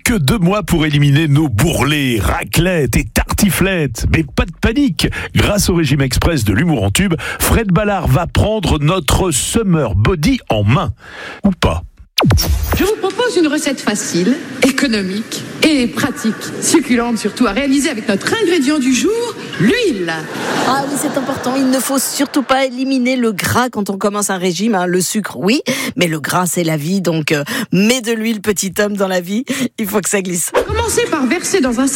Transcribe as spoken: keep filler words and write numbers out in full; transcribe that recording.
que deux mois pour éliminer nos bourrelets, raclettes et tartiflettes. Mais pas de panique. Grâce au régime express de l'humour en tube, Fred Ballard va prendre notre summer body en main. Ou pas. Je vous propose une recette facile, économique et pratique, succulente surtout, à réaliser avec notre ingrédient du jour, l'huile. Ah oui, c'est important, il ne faut surtout pas éliminer le gras quand on commence un régime, hein. Le sucre, oui, mais le gras, c'est la vie, donc euh, mets de l'huile, petit homme, dans la vie, il faut que ça glisse. Commencez par verser dans un